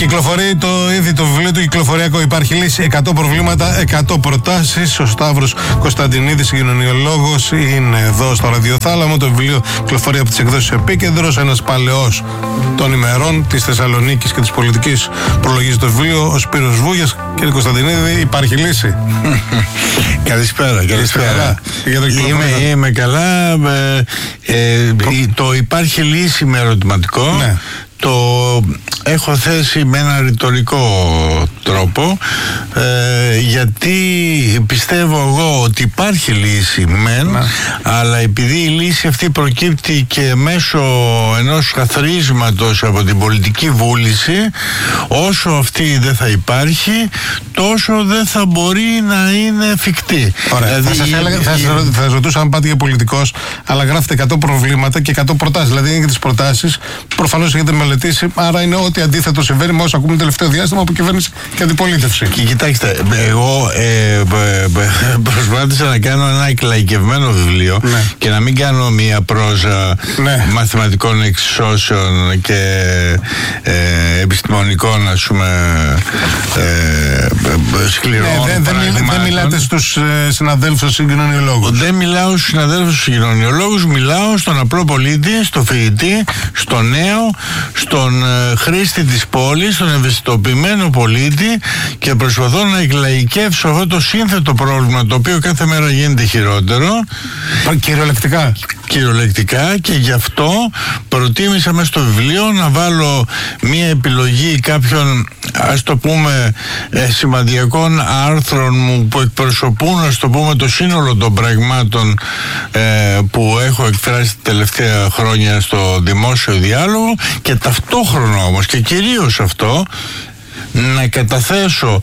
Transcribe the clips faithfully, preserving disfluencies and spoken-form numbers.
Κυκλοφορεί το ήδη το βιβλίο του κυκλοφοριακό. Υπάρχει λύση. εκατό προβλήματα, εκατό προτάσεις. Ο Σταύρος Κωνσταντινίδης, κοινωνιολόγος, είναι εδώ στο Ραδιοθάλαμο. Το βιβλίο κυκλοφορεί από τις εκδόσεις Επίκεντρος. Ένας παλαιός των ημερών της Θεσσαλονίκης και της πολιτικής προλογίζει το βιβλίο. Ο Σπύρος Βούγιας. Κύριε Κωνσταντινίδη, υπάρχει λύση? Καλησπέρα, καλησπέρα. Είμαι, είμαι καλά. Ε, ε, το υπάρχει λύση με ερωτηματικό. Ναι. Το έχω θέσει με ένα ρητορικό τρόπο, ε, γιατί πιστεύω εγώ ότι υπάρχει λύση μεν, ναι, αλλά επειδή η λύση αυτή προκύπτει και μέσω ενός καθρίσματος από την πολιτική βούληση, όσο αυτή δεν θα υπάρχει, τόσο δεν θα μπορεί να είναι εφικτή. Ωραία. Δηλαδή, θα σας έλεγα, θα σας θα ρωτούσα αν πάτε για πολιτικός, αλλά γράφετε εκατό προβλήματα και εκατό προτάσεις. Δηλαδή είναι και τις προτάσεις, προφανώς έχετε μελετήσει, άρα είναι ό,τι αντίθετο συμβαίνει με όσο ακούμε το τελευταίο διάστημα από κυβέρνηση και αντιπολίτευση. Και κοιτάξτε, εγώ ε, προσπάθησα να κάνω ένα εκλαϊκευμένο βιβλίο, ναι, και να μην κάνω μία πρόζα, ναι, μαθηματικών εξισώσεων και ε, επιστημονικών, ας πούμε, ε, σκληρών. Ναι, δεν, δεν, δεν μιλάτε στους ε, συναδέλφους συγκοινωνιολόγους? Δεν μιλάω στους συναδέλφους συγκοινωνιολόγους, μιλάω στον απλό πολίτη, στο φοιτητή, στο νέο, στον ε, χρήστη της πόλης, στον ευαισθητοποιημένο πολίτη, και προσπαθώ να εκλαϊκεύσω αυτό το σύνθετο πρόβλημα, το οποίο κάθε μέρα γίνεται χειρότερο. Κυριολεκτικά. Κυριολεκτικά, και γι' αυτό προτίμησα μέσα στο βιβλίο να βάλω μία επιλογή κάποιων, ας το πούμε, ε, σημαντικών άρθρων μου που εκπροσωπούν, ας το πούμε, το σύνολο των πραγμάτων ε, που έχω εκφράσει τα τελευταία χρόνια στο δημόσιο διάλογο, και ταυτόχρονα όμως, και κυρίως αυτό, να καταθέσω,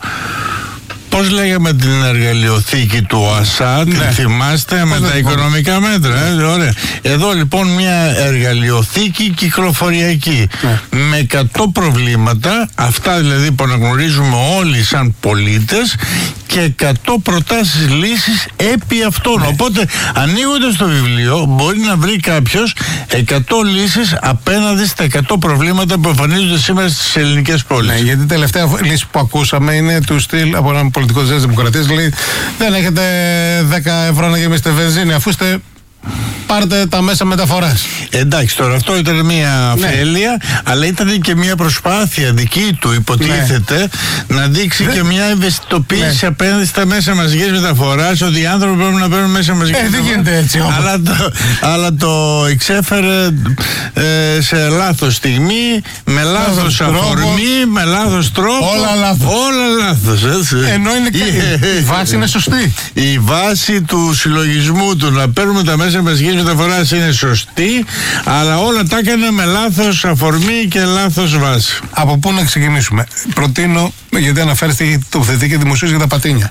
πώς λέγαμε την εργαλειοθήκη του ΑΣΑ, ναι, την θυμάστε, με τα οικονομικά μέτρα, ε, ωραία. Εδώ λοιπόν μια εργαλειοθήκη κυκλοφοριακή, ναι, με εκατό προβλήματα, αυτά δηλαδή που αναγνωρίζουμε όλοι σαν πολίτες, και εκατό προτάσεις λύσεις επί αυτών. Ναι. Οπότε ανοίγοντας το βιβλίο μπορεί να βρει κάποιος εκατό λύσεις απέναντι στα εκατό προβλήματα που εμφανίζονται σήμερα στις ελληνικές πόλεις. Ναι, γιατί η τελευταία λύση που ακούσαμε είναι του στυλ από έναν πολιτικό της Δημοκρατίας, λέει δεν έχετε δέκα ευρώ να γεμίσετε βενζίνη, αφού είστε, πάρτε τα μέσα μεταφοράς. Εντάξει, τώρα αυτό ήταν μια αφέλεια, ναι, αλλά ήταν και μια προσπάθεια δική του, υποτίθεται, ναι, να δείξει, ναι, και μια ευαισθητοποίηση, ναι, απέναντι στα μέσα μαζικής μεταφοράς, ότι οι άνθρωποι πρέπει να παίρνουν μέσα μαζικής ε, μεταφοράς. Δεν γίνεται έτσι όμως. Αλλά το, αλλά το εξέφερε ε, σε λάθος στιγμή, με λάθος αφορμή, με λάθος τρόπο. Όλα λάθος. Όλα λάθος, έτσι. Ενώ είναι και η βάση είναι σωστή. Η βάση του συλλογισμού του να παίρνουμε τα μέσα μαζικής μεταφοράς είναι σωστή, αλλά όλα τα έκανε με λάθος αφορμή και λάθος βάση. Από πού να ξεκινήσουμε? Προτείνω, γιατί αναφέρεστε το θετή και δημοσίως, για τα πατίνια,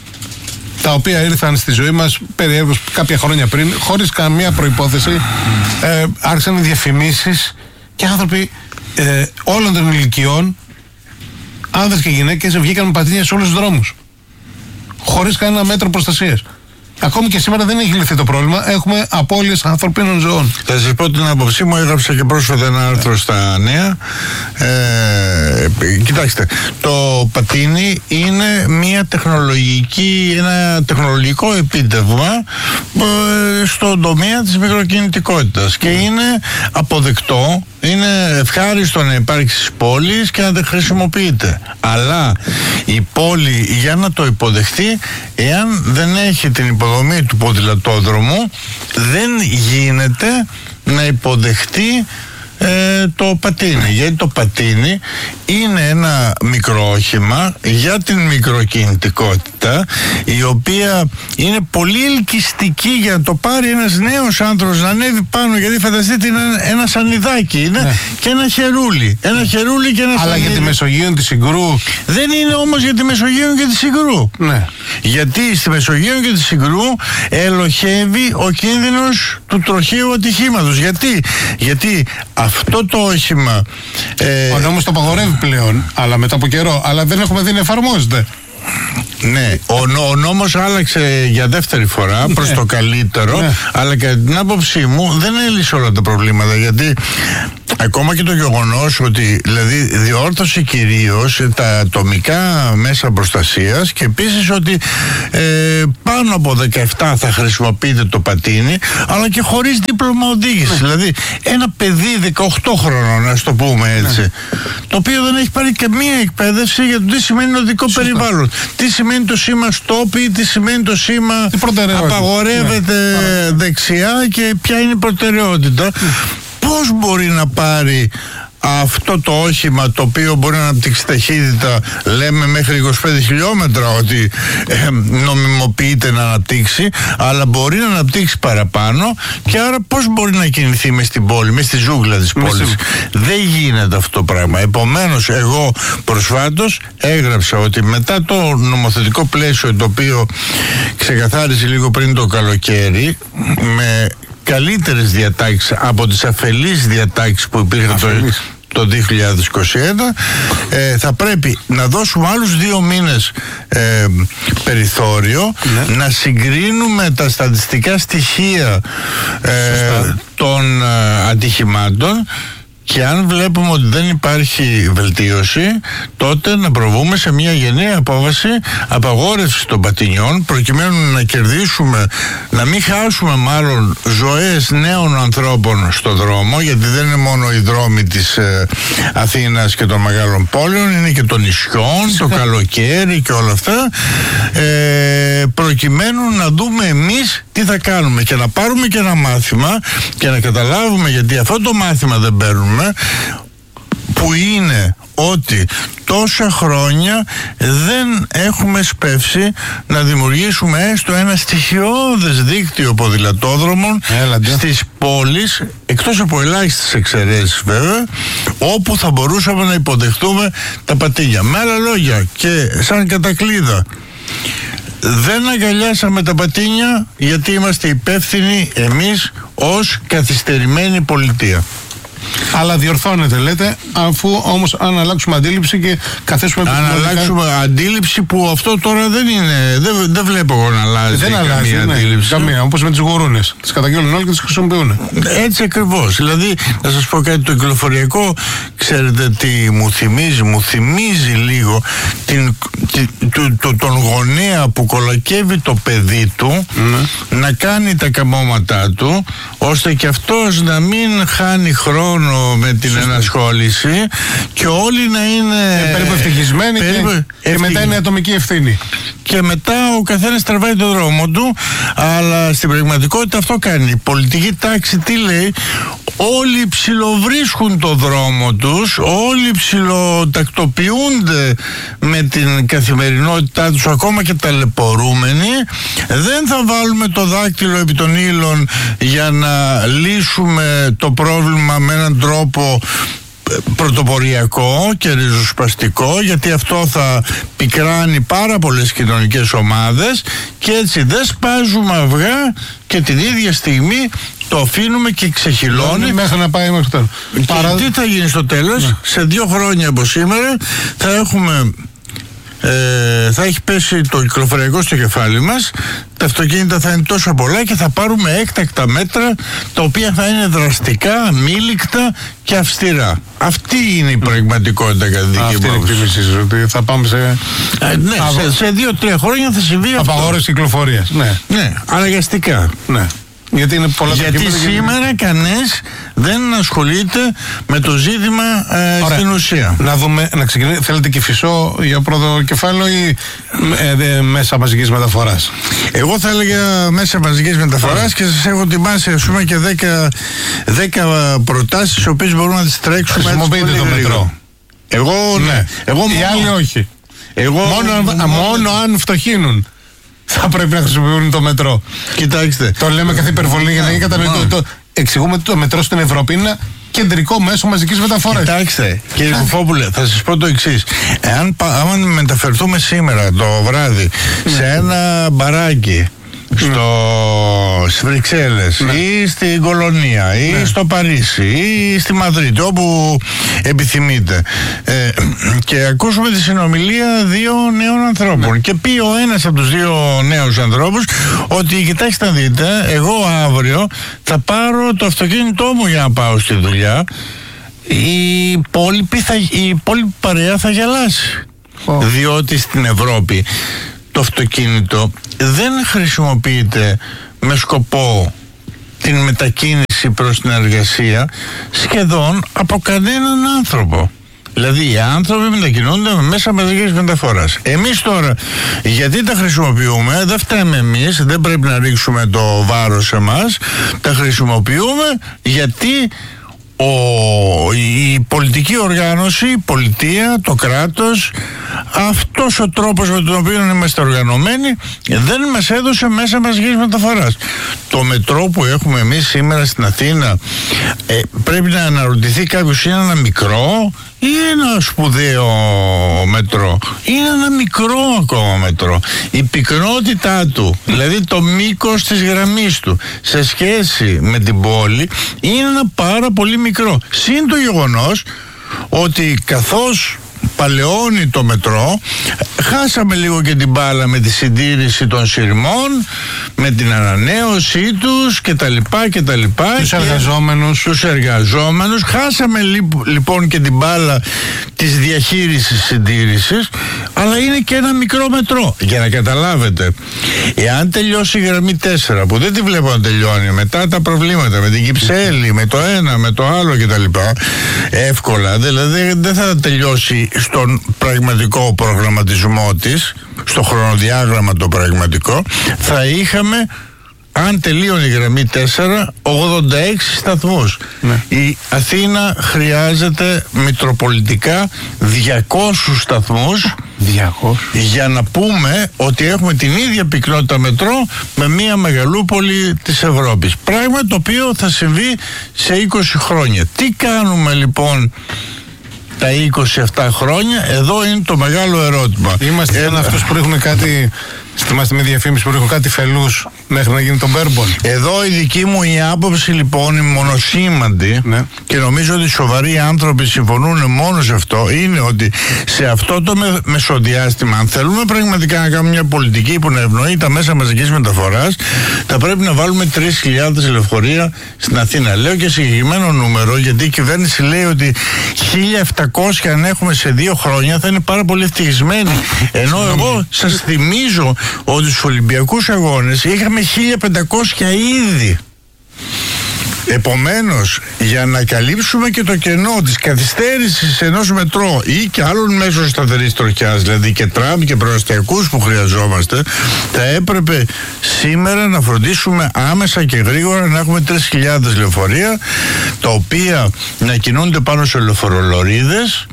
τα οποία ήρθαν στη ζωή μας περιέργως κάποια χρόνια πριν, χωρίς καμία προϋπόθεση. ε, άρχισαν οι διαφημίσεις και άνθρωποι ε, όλων των ηλικιών, άνδρες και γυναίκες, βγήκαν με πατίνια σε όλους τους δρόμους, χωρίς κανένα μέτρο προστασίας. Ακόμη και σήμερα δεν έχει λυθεί το πρόβλημα. Έχουμε απώλειες ανθρωπίνων ζώων. Θα σας πω την άποψή μου. Έγραψα και πρόσφατα ένα άρθρο στα Νέα. Ε, κοιτάξτε, το πατίνι είναι μια τεχνολογική, ένα τεχνολογικό επίτευγμα ε, στον τομέα της μικροκινητικότητας, και είναι αποδεκτό, είναι ευχάριστο να υπάρξει στις πόλεις και να τα χρησιμοποιείται. Αλλά η πόλη, για να το υποδεχτεί, εάν δεν έχει την υποδομή του ποδηλατόδρομου, δεν γίνεται να υποδεχτεί ε, το πατίνι. Γιατί το πατίνι είναι ένα μικρό όχημα για την μικροκινητικότητα, η οποία είναι πολύ ελκυστική για να το πάρει ένας νέος άνθρωπος να ανέβει πάνω. Γιατί φανταστείτε, είναι ένα σανιδάκι, είναι, ναι, και ένα χερούλι. Ένα χερούλι και ένα Αλλά σανίδι. Για τη Μεσογείο, τη Συγκρού. Δεν είναι όμως για τη Μεσογείο και τη Συγκρού. Ναι. Γιατί στη Μεσογείο και τη Συγκρού ελοχεύει ο κίνδυνος του τροχαίου ατυχήματος. Γιατί, γιατί αυτό το όχημα. Ε, ο νόμος το απαγορεύει πλέον, αλλά μετά από καιρό. Αλλά δεν έχουμε δει να εφαρμόζεται. Ναι, ο, ο νόμος άλλαξε για δεύτερη φορά, ναι, προς το καλύτερο, ναι, αλλά κατά την άποψή μου δεν έλυσε όλα τα προβλήματα. Γιατί ακόμα και το γεγονός ότι δηλαδή διόρθωσε κυρίως τα ατομικά μέσα προστασίας και επίσης ότι ε, πάνω από δεκαεπτά θα χρησιμοποιείται το πατίνι, αλλά και χωρίς δίπλωμα οδήγησης. Ναι. Δηλαδή ένα παιδί δεκαοκτώ χρονών, ας το πούμε έτσι, ναι, το οποίο δεν έχει πάρει και μία εκπαίδευση για το τι σημαίνει οδικό Σωστά. περιβάλλον, τι σημαίνει το σήμα stop ή τι σημαίνει το σήμα απαγορεύεται ναι. δεξιά και ποια είναι η προτεραιότητα. Ναι. Πώς μπορεί να πάρει αυτό το όχημα το οποίο μπορεί να αναπτύξει ταχύτητα, λέμε μέχρι είκοσι πέντε χιλιόμετρα ότι ε, νομιμοποιείται να αναπτύξει, αλλά μπορεί να αναπτύξει παραπάνω, και άρα πώς μπορεί να κινηθεί μες στην πόλη, μες στη ζούγκλα της πόλης. Δεν γίνεται αυτό το πράγμα. Επομένως, εγώ προσφάτως έγραψα ότι μετά το νομοθετικό πλαίσιο το οποίο ξεκαθάρισε λίγο πριν το καλοκαίρι, με καλύτερες διατάξεις από τις αφελείς διατάξεις που υπήρχαν το, το δύο χιλιάδες είκοσι ένα, ε, θα πρέπει να δώσουμε άλλους δύο μήνες ε, περιθώριο, ναι, να συγκρίνουμε τα στατιστικά στοιχεία ε, των ε, ατυχημάτων, και αν βλέπουμε ότι δεν υπάρχει βελτίωση, τότε να προβούμε σε μια γενναία απόφαση απαγόρευση των πατινιών, προκειμένου να κερδίσουμε, να μην χάσουμε μάλλον ζωές νέων ανθρώπων στο δρόμο, γιατί δεν είναι μόνο οι δρόμοι της ε, Αθήνας και των μεγάλων πόλεων, είναι και των νησιών, το καλοκαίρι και όλα αυτά, ε, προκειμένου να δούμε εμείς τι θα κάνουμε και να πάρουμε και ένα μάθημα και να καταλάβουμε, γιατί αυτό το μάθημα δεν παίρνουμε, που είναι ότι τόσα χρόνια δεν έχουμε σπεύσει να δημιουργήσουμε έστω ένα στοιχειώδες δίκτυο ποδηλατόδρομων Έλαντε. στις πόλεις, εκτός από ελάχιστες εξαιρέσεις βέβαια, όπου θα μπορούσαμε να υποδεχτούμε τα πατίνια. Με άλλα λόγια, και σαν κατακλείδα, δεν αγκαλιάσαμε τα πατίνια γιατί είμαστε υπεύθυνοι εμείς ως καθυστερημένη πολιτεία. Αλλά διορθώνεται, λέτε, αφού όμως αν αλλάξουμε αντίληψη και καθίσουμε... Αν αλλάξουμε αντίληψη, που αυτό τώρα δεν είναι, δεν, δεν βλέπω εγώ να αλλάζει. Δεν αλλάζει, καμία, ναι, αντίληψη. Καμία, όπως με τις γουρούνες. Τις καταγγέλνουν όλοι και τις χρησιμοποιούν. Έτσι ακριβώς. Δηλαδή, να σας πω κάτι, το κυκλοφοριακό, ξέρετε τι μου θυμίζει, μου θυμίζει λίγο την, την, το, το, τον γονέα που κολακεύει το παιδί του, ναι, να κάνει τα καμώματά του, ώστε και αυτός να μην χάνει χρόνο με την Σωστή. ενασχόληση και όλοι να είναι ε, περίπου ευτυχισμένοι και, και μετά είναι ατομική ευθύνη. Και μετά ο καθένας τραβάει το δρόμο του, αλλά στην πραγματικότητα αυτό κάνει. Η πολιτική τάξη τι λέει? Όλοι ψιλοβρίσκουν το δρόμο τους, όλοι ψιλοτακτοποιούνται με την καθημερινότητά τους, ακόμα και ταλαιπωρούμενοι. Δεν θα βάλουμε το δάκτυλο επί των ύλων για να λύσουμε το πρόβλημα με έναν τρόπο πρωτοποριακό και ριζοσπαστικό, γιατί αυτό θα πικράνει πάρα πολλές κοινωνικές ομάδες, και έτσι δεν σπάζουμε αυγά και την ίδια στιγμή το αφήνουμε και ξεχυλώνει μέχρι να πάει μέχρι τώρα. Και Παρα... τι θα γίνει στο τέλος? Ναι. Σε δύο χρόνια από σήμερα θα έχουμε Ε, θα έχει πέσει το κυκλοφοριακό στο κεφάλι μας, τα αυτοκίνητα θα είναι τόσο πολλά και θα πάρουμε έκτακτα μέτρα, τα οποία θα είναι δραστικά, αμήλικτα και αυστηρά. Αυτή είναι η πραγματικότητα κατά τη δική μου. Αυτή είναι η εκτίμησή σας, ότι θα πάμε σε... Ε, ναι, Α, σε, σε δύο-τρία χρόνια θα συμβεί αυτό. Απαγόρευση κυκλοφορίας. Ναι, ναι, αναγκαστικά. Ναι. Γιατί, είναι πολλά Γιατί σήμερα και... κανείς δεν ασχολείται με το ζήτημα ε, στην ουσία. Να δούμε, να ξεκινήσουμε. Θέλετε Κηφισό για πρώτο κεφάλαιο ή ε, ε, μέσα μαζικής μεταφοράς? Εγώ θα έλεγα μέσα μαζικής μεταφοράς, και σας έχω ετοιμάσει ας πούμε και δέκα προτάσεις, τις οποίες μπορούμε να τις τρέξουμε. Χρησιμοποιείτε το μετρό. Εγώ ναι. Εγώ Οι μόνο... άλλοι όχι. Εγώ μόνο, μόνο, μόνο αν φτωχύνουν θα πρέπει να χρησιμοποιούν το μετρό. Κοιτάξτε. Το λέμε καθ' υπερβολή για να γίνει κατανοητό. Το, εξηγούμε ότι το μετρό στην Ευρώπη είναι ένα κεντρικό μέσο μαζικής μεταφοράς. Κοιτάξτε, κύριε Κουφόπουλε, θα σας πω το εξής. Εάν αν μεταφερθούμε σήμερα το βράδυ σε ένα μπαράκι στο στις Βρυξέλλες, ναι, ή στην Κολονία ή ναι, στο Παρίσι ή στη Μαδρίτη, όπου επιθυμείτε, ε, και ακούσουμε τη συνομιλία δύο νέων ανθρώπων, ναι, και πει ο ένας από τους δύο νέους ανθρώπους ότι κοιτάξτε να δείτε, εγώ αύριο θα πάρω το αυτοκίνητό μου για να πάω στη δουλειά, η υπόλοιπη, θα, η υπόλοιπη παρέα θα γελάσει. Oh. Διότι στην Ευρώπη το αυτοκίνητο δεν χρησιμοποιείται με σκοπό την μετακίνηση προς την εργασία σχεδόν από κανέναν άνθρωπο. Δηλαδή οι άνθρωποι μετακινούνται μέσα μαζικής μεταφοράς. Εμείς τώρα γιατί τα χρησιμοποιούμε, δεν φταίμε εμείς, δεν πρέπει να ρίξουμε το βάρος σε εμάς, τα χρησιμοποιούμε γιατί ο, η πολιτική οργάνωση, η πολιτεία, το κράτος, αυτός ο τρόπος με τον οποίο είμαστε οργανωμένοι δεν μας έδωσε μέσα μαζικής μεταφοράς. Το μετρό που έχουμε εμείς σήμερα στην Αθήνα, ε, πρέπει να αναρωτηθεί κάποιος, είναι ένα μικρό ή ένα σπουδαίο μετρό? Είναι ένα μικρό ακόμα μετρό. Η πυκνότητά του, δηλαδή το μήκος της γραμμής του σε σχέση με την πόλη, είναι ένα πάρα πολύ μικρό. Συν το γεγονός ότι καθώς παλαιώνει το μετρό, χάσαμε λίγο και την μπάλα με τη συντήρηση των σειρμών, με την ανανέωσή τους και τα λοιπά και τα λοιπά. Τους εργαζόμενους. Τους εργαζόμενους. Χάσαμε λοιπόν και την μπάλα της διαχείρισης συντήρησης, αλλά είναι και ένα μικρό μετρό. Για να καταλάβετε, εάν τελειώσει η γραμμή τέσσερα, που δεν τη βλέπω να τελειώνει, μετά τα προβλήματα με την Κυψέλη, με το ένα, με το άλλο και τα λοιπά, εύκολα, δηλαδή δεν θα τελειώσει στον πραγματικό προγραμματισμό της, στο χρονοδιάγραμμα το πραγματικό, θα είχαμε, αν τελείωνε η γραμμή τέσσερα, ογδόντα έξι σταθμούς. Ναι. Η Αθήνα χρειάζεται μητροπολιτικά διακόσιους σταθμούς διακόσιους για να πούμε ότι έχουμε την ίδια πυκνότητα μετρό με μια μεγαλούπολη της Ευρώπης. Πράγμα το οποίο θα συμβεί σε είκοσι χρόνια. Τι κάνουμε λοιπόν τα είκοσι επτά χρόνια? Εδώ είναι το μεγάλο ερώτημα. Είμαστε σαν ε, αυτούς που ρίχνουν κάτι, θυμάστε με διαφήμιση που ρίχνουν κάτι φελούς μέχρι να γίνει το μπέρμπον. Εδώ η δική μου η άποψη λοιπόν, η μονοσήμαντη, ναι, και νομίζω ότι οι σοβαροί άνθρωποι συμφωνούν μόνο σε αυτό, είναι ότι σε αυτό το με, μεσοδιάστημα, αν θέλουμε πραγματικά να κάνουμε μια πολιτική που να ευνοεί τα μέσα μαζικής μεταφοράς, θα πρέπει να βάλουμε τρεις χιλιάδες λεωφορεία στην Αθήνα. Λέω και συγκεκριμένο νούμερο, γιατί η κυβέρνηση λέει ότι χίλια επτακόσια αν έχουμε σε δύο χρόνια θα είναι πάρα πολύ ευτυχισμένοι. Ενώ εγώ σας θυμίζω ότι στους Ολυμπιακούς Αγώνες είχαμε χίλια πεντακόσια ήδη. Επομένως, για να καλύψουμε και το κενό της καθυστέρησης ενός μετρό ή και άλλων μέσων σταθερής τροχιάς, δηλαδή και τραμ και προαστιακούς που χρειαζόμαστε, θα έπρεπε σήμερα να φροντίσουμε άμεσα και γρήγορα να έχουμε τρεις χιλιάδες λεωφορεία, τα οποία να κινούνται πάνω σε λεωφορολωρίδες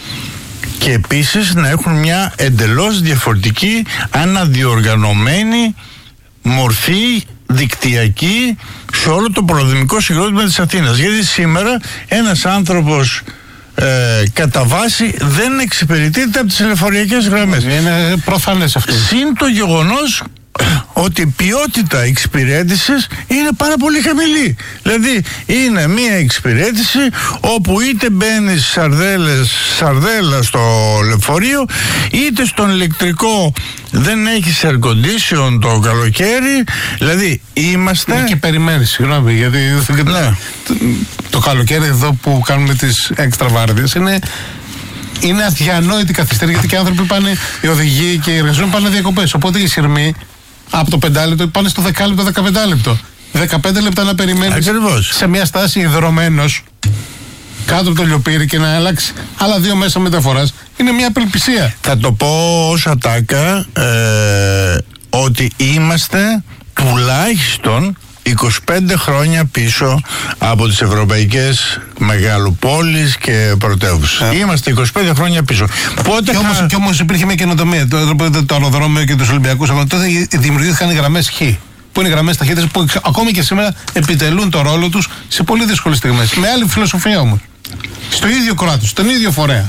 και επίσης να έχουν μια εντελώς διαφορετική, αναδιοργανωμένη μορφή δικτυακή σε όλο το προδομικό συγκρότημα της Αθήνας. Γιατί σήμερα ένας άνθρωπος ε, κατά βάση δεν εξυπηρετείται από τις λεωφορειακές γραμμές. Είναι προφανές αυτό. Συν το γεγονός ότι η ποιότητα εξυπηρέτησης είναι πάρα πολύ χαμηλή. Δηλαδή είναι μια εξυπηρέτηση όπου είτε μπαίνεις σαρδέλες, σαρδέλα στο λεωφορείο, είτε στον ηλεκτρικό δεν έχεις air condition το καλοκαίρι. Δηλαδή είμαστε... Ναι, και περιμένεις, συγγνώμη, γιατί ναι, το, το καλοκαίρι εδώ που κάνουμε τις έξτρα βάρδιες είναι... Είναι αδιανόητη καθυστέρηση, γιατί και οι άνθρωποι πάνε, οι οδηγοί και οι εργαζόμενοι πάνε διακοπές. Οπότε οι σειρμοί από το πεντάλεπτο πάνε στο δεκάλεπτο, δεκαπεντάλεπτο. δεκαπέντε λεπτά να περιμένεις σε μια στάση ιδρωμένος κάτω από το λιοπύρι και να αλλάξει άλλα δύο μέσα μεταφοράς. Είναι μια απελπισία. Θα το πω ως ατάκα ε, ότι είμαστε τουλάχιστον είκοσι πέντε χρόνια πίσω από τις ευρωπαϊκές μεγαλοπόλεις και πρωτεύουσες. Yeah. Είμαστε είκοσι πέντε χρόνια πίσω. Πότε και, όμως, χα... και όμως υπήρχε μια καινοτομία. Το, το, το αεροδρόμιο και τους Ολυμπιακούς Αγώνες. Τότε δημιουργήθηκαν οι γραμμές Χ, που είναι οι γραμμές ταχύτητας που ακόμη και σήμερα επιτελούν το ρόλο τους σε πολύ δύσκολες στιγμές. Με άλλη φιλοσοφία όμως. Στο ίδιο κράτος, στον ίδιο φορέα.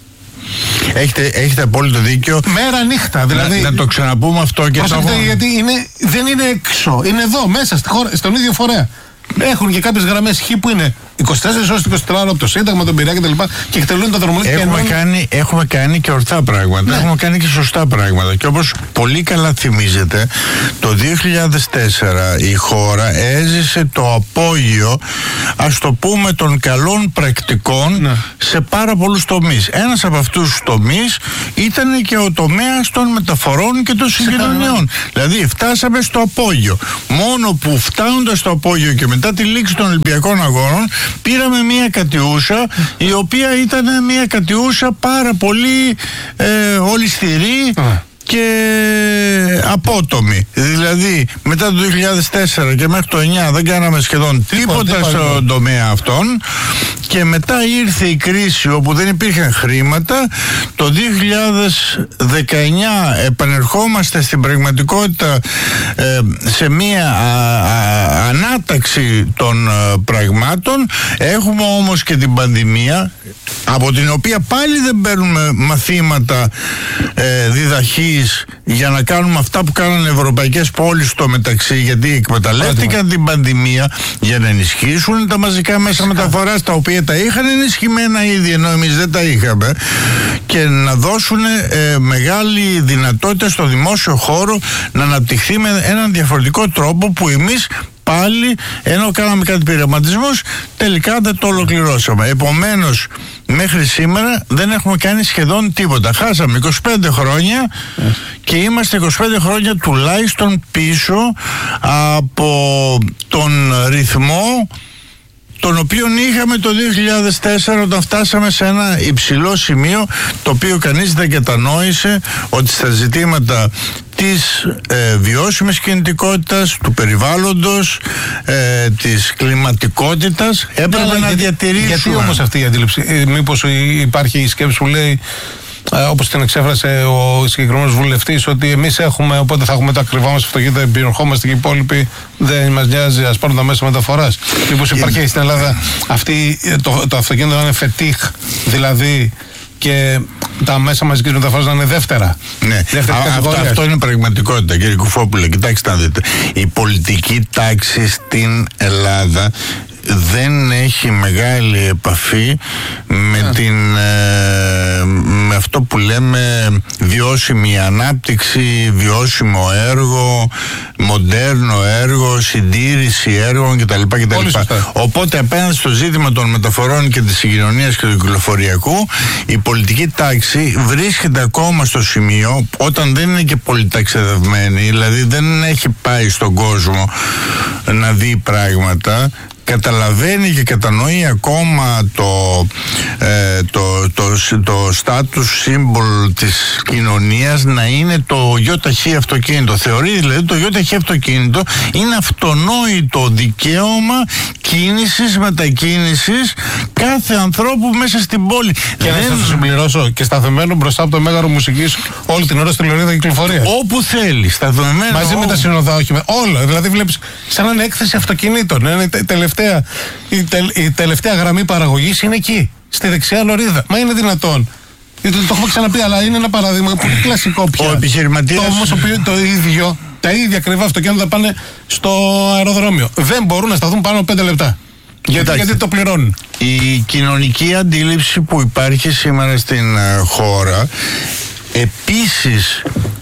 Έχετε, έχετε απόλυτο δίκιο. Μέρα νύχτα, δηλαδή. Να, να το ξαναπούμε αυτό και το. Γιατί είναι, δεν είναι έξω, είναι εδώ, μέσα στη χώρα, στον ίδιο φορέα. Έχουν και κάποιες γραμμές Χ που είναι είκοσι τέσσερις ώρες είκοσι τέσσερις από το Σύνταγμα, τον Πειραιά κτλ. Και, και εκτελούν τα δρομολόγια. Έχουμε, και κάνει, έχουμε κάνει και ορθά πράγματα. Ναι. Έχουμε κάνει και σωστά πράγματα. Και όπως πολύ καλά θυμίζετε, το δύο χιλιάδες τέσσερα η χώρα έζησε το απόγειο, ας το πούμε, των καλών πρακτικών ναι. σε πάρα πολλούς τομείς. Ένας από αυτούς τους τομείς ήταν και ο τομέας των μεταφορών και των συγκοινωνιών. Δηλαδή φτάσαμε στο απόγειο. Μόνο που φτάνοντας στο απόγειο και μετά τη λήξη των Ολυμπιακών Αγώνων πήραμε μια κατιούσα η οποία ήταν μια κατιούσα πάρα πολύ ε, ολισθηρή και απότομη. Δηλαδή μετά το δύο χιλιάδες τέσσερα και μέχρι το εννιά δεν κάναμε σχεδόν τίποτα, τίποτα στον τομέα αυτόν, και μετά ήρθε η κρίση όπου δεν υπήρχαν χρήματα. Το δύο χιλιάδες δεκαεννιά επανερχόμαστε στην πραγματικότητα ε, σε μία α, α, ανάταξη των α, πραγμάτων. Έχουμε όμως και την πανδημία, από την οποία πάλι δεν παίρνουμε μαθήματα ε, διδαχής για να κάνουμε αυτά που κάνανε ευρωπαϊκές πόλεις στο μεταξύ, γιατί εκμεταλλεύτηκαν Άτομα. την πανδημία για να ενισχύσουν τα μαζικά μέσα μεταφοράς, τα οποία τα είχαν ενισχυμένα ήδη ενώ εμείς δεν τα είχαμε, και να δώσουν ε, μεγάλη δυνατότητα στο δημόσιο χώρο να αναπτυχθεί με έναν διαφορετικό τρόπο που εμείς πάλι, ενώ κάναμε κάτι πειραματισμούς, τελικά δεν το ολοκληρώσαμε. Επομένως, μέχρι σήμερα δεν έχουμε κάνει σχεδόν τίποτα. Χάσαμε είκοσι πέντε χρόνια και είμαστε είκοσι πέντε χρόνια τουλάχιστον πίσω από τον ρυθμό τον οποίο είχαμε το δύο χιλιάδες τέσσερα, όταν φτάσαμε σε ένα υψηλό σημείο, το οποίο κανείς δεν κατανόησε ότι στα ζητήματα της ε, βιώσιμης κινητικότητας, του περιβάλλοντος, ε, της κλιματικότητας έπρεπε ναι, να γιατί, διατηρήσουμε. Γιατί όμως αυτή η αντίληψη, ε, μήπως υπάρχει η σκέψη που λέει, ε, όπως την εξέφρασε ο συγκεκριμένος βουλευτής, ότι εμείς έχουμε, οπότε θα έχουμε τα ακριβά μας αυτοκίνητα, επιερχόμαστε και οι υπόλοιποι δεν μας νοιάζει, ας πάρουν τα μέσα μεταφοράς. Μήπως υπάρχει στην Ελλάδα αυτή, το, το αυτοκίνητο να είναι φετίχ, δηλαδή, και τα μέσα μαζικής μεταφοράς να είναι δεύτερα. Ναι, δεύτερη Α, αυτό, αυτό είναι πραγματικότητα, κύριε Κουφόπουλε. Κοιτάξτε να δείτε. Η πολιτική τάξη στην Ελλάδα δεν έχει μεγάλη επαφή με, yeah. την, ε, με αυτό που λέμε βιώσιμη ανάπτυξη, βιώσιμο έργο, μοντέρνο έργο, συντήρηση έργων κτλ. κτλ. Οπότε απέναντι στο ζήτημα των μεταφορών και της συγκοινωνίας και του κυκλοφοριακού, η πολιτική τάξη βρίσκεται ακόμα στο σημείο, όταν δεν είναι και πολύ ταξιδευμένη, δηλαδή δεν έχει πάει στον κόσμο να δει πράγματα, καταλαβαίνει και κατανοεί ακόμα το, ε, το, το, το, το status symbol της κοινωνίας να είναι το ΙΧ αυτοκίνητο. Θεωρεί δηλαδή το ΙΧ αυτοκίνητο είναι αυτονόητο δικαίωμα κίνησης, μετακίνησης κάθε ανθρώπου μέσα στην πόλη. Και δεν... να σας συμπληρώσω, και σταθεμένο μπροστά από το Μέγαρο Μουσικής όλη την ώρα στη Λωρίδα κυκλοφορία. Όπου θέλει, σταθεμένο. Μαζί με τα συνοδά όχημα. Όλα. Δηλαδή βλέπεις σαν να είναι έκθεση αυτοκινήτων. Είναι τελευταία, η, τε, η τελευταία γραμμή παραγωγής είναι εκεί, στη δεξιά λωρίδα. Μα είναι δυνατόν? Το, το έχουμε ξαναπεί, αλλά είναι ένα παράδειγμα πολύ κλασικό πια. Ο επιχειρηματίας. Το, όμως το ίδιο, τα ίδια ακριβά αυτοκίνητα πάνε στο αεροδρόμιο. Δεν μπορούν να σταθούν πάνω από πέντε λεπτά. Γιατί, γιατί το πληρώνουν. Η κοινωνική αντίληψη που υπάρχει σήμερα στην uh, χώρα επίσης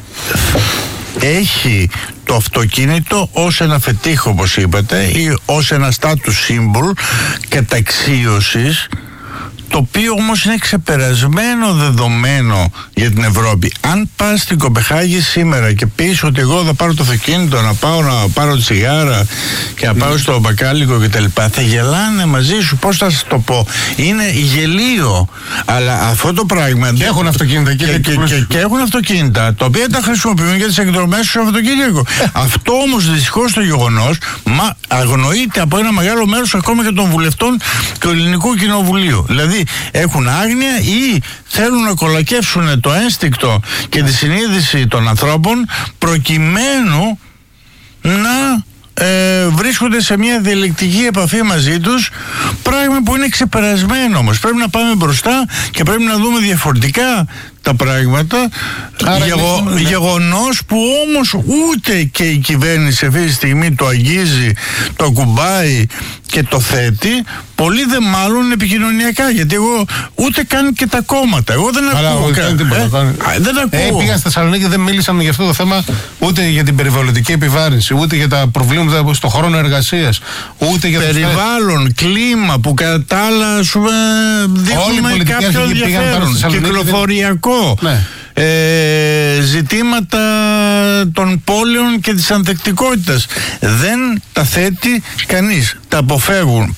έχει το αυτοκίνητο ως ένα φετίχ, όπως είπατε, ή ως ένα status symbol καταξίωσης, το οποίο όμως είναι ξεπερασμένο δεδομένο για την Ευρώπη. Αν πας στην Κοπεχάγη σήμερα και πεις ότι εγώ θα πάρω το αυτοκίνητο να πάω να πάρω τσιγάρα και να πάω mm. στο μπακάλικο κτλ., θα γελάνε μαζί σου. Πώς θα σας το πω? Είναι γελίο. Αλλά αυτό το πράγμα. Και έχουν αυτοκίνητα και, και, και, και, και έχουν αυτοκίνητα τα οποία τα χρησιμοποιούν για τις εκδρομές στο Σαββατοκύριακο. Αυτό όμως δυστυχώς το γεγονός μα αγνοείται από ένα μεγάλο μέρος ακόμα και των βουλευτών του Ελληνικού Κοινοβουλίου. Δηλαδή έχουν άγνοια ή θέλουν να κολακεύσουν το ένστικτο και τη συνείδηση των ανθρώπων προκειμένου να ε, βρίσκονται σε μια διαλεκτική επαφή μαζί τους, πράγμα που είναι ξεπερασμένο όμως. Πρέπει να πάμε μπροστά και πρέπει να δούμε διαφορετικά τα πράγματα. Γεγο, ναι. Γεγονός που όμως ούτε και η κυβέρνηση αυτή τη στιγμή το αγγίζει, το ακουμπάει και το θέτει, πολύ δε μάλλον επικοινωνιακά, γιατί εγώ ούτε καν και τα κόμματα, εγώ δεν Αλλά ακούω όχι, δεν, ε, ε, δεν ακούω. Ε, πήγαν στη Θεσσαλονίκη, δεν μίλησαν για αυτό το θέμα ούτε για την περιβαλλοντική επιβάρυνση, ούτε για τα προβλήματα στο χρόνο εργασίας, ούτε για περιβάλλον, το κλίμα που κατά τα άλλα ας πούμε δείχνουμε κάποιο ενδιαφέρον, κυκλοφοριακό, ναι. ε, ζητήματα των πόλεων και της ανθεκτικότητας. Δεν τα θέτει κανείς, τα αποφεύγουν.